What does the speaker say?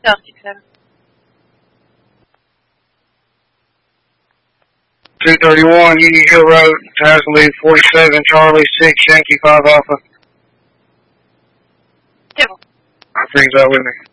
Delta 7. 231 Union Hill Road, Tazewell 47 Charlie 6 Yankee 5 Alpha. Civil. Brings that with me.